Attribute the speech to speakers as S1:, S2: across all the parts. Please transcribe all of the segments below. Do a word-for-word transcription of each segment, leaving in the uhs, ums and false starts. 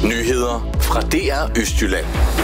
S1: Nyheder fra D R Østjylland.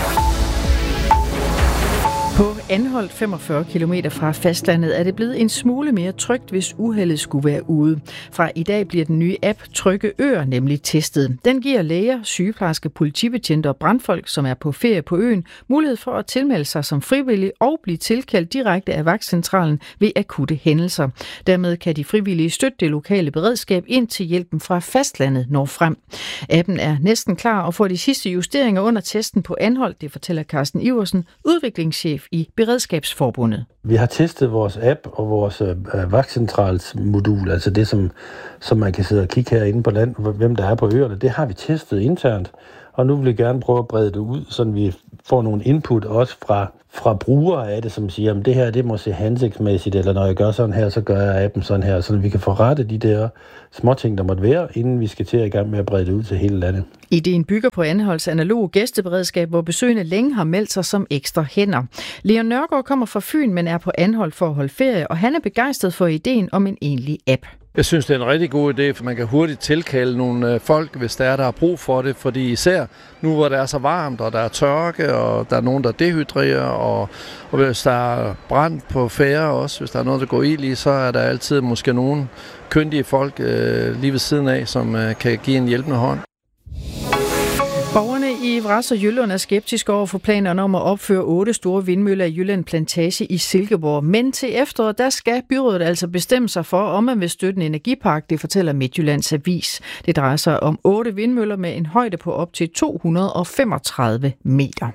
S2: På Anholt, femogfyrre kilometer fra fastlandet, er det blevet en smule mere trygt, hvis uheldet skulle være ude. Fra i dag bliver den nye app Trygge Øer nemlig testet. Den giver læger, sygeplejersker, politibetjente og brandfolk, som er på ferie på øen, mulighed for at tilmelde sig som frivillige og blive tilkaldt direkte af vagtcentralen ved akutte hændelser. Dermed kan de frivillige støtte det lokale beredskab indtil hjælpen fra fastlandet når frem. Appen er næsten klar og får de sidste justeringer under testen på Anholt, det fortæller Carsten Iversen, udviklingschef i Beredskabsforbundet.
S3: Vi har testet vores app og vores øh, vagtcentralsmodul, altså det, som, som man kan sidde og kigge herinde på land, hvem der er på øerne. Det har vi testet internt, og nu vil vi gerne prøve at brede det ud, så vi får nogle input også fra, fra brugere af det, som siger, at det her det må se hensigtsmæssigt, eller når jeg gør sådan her, så gør jeg appen sådan her, så vi kan få rettet de der småting, der måtte være, inden vi skal til at i gang med at brede det ud til hele landet.
S2: Ideen bygger på Anholts analoge gæsteberedskab, hvor besøgende længe har meldt sig som ekstra hænder. Leon Nørgaard kommer fra Fyn, men er på Anholt for at holde ferie, og han er begejstret for ideen om en egentlig app.
S4: Jeg synes, det er en rigtig god idé, for man kan hurtigt tilkalde nogle folk, hvis der er, der har brug for det. Fordi især nu, hvor det er så varmt, og der er tørke, og der er nogen, der dehydrerer, og, og hvis der er brand på færre også, hvis der er noget, der går ild i, så er der altid måske nogle kyndige folk øh, lige ved siden af, som øh, kan give en hjælpende hånd.
S2: Borgerne i Vras og Jylland er skeptiske over for planerne om at opføre otte store vindmøller i Jylland Plantage i Silkeborg. Men til efteråret, der skal byrådet altså bestemme sig for, om man vil støtte en energipark, det fortæller Midtjyllands Avis. Det drejer sig om otte vindmøller med en højde på op til to hundrede og femogtredive meter.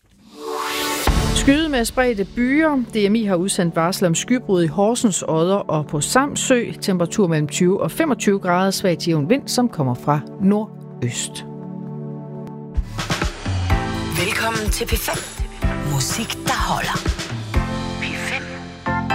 S2: Skyde med spredte byer. D M I har udsendt varsel om skybrud i Horsens, Odder og på Samsø. Temperatur mellem tyve og femogtyve grader, svag til jævn vind, som kommer fra nordøst.
S5: Velkommen til P fem. Musik, der holder.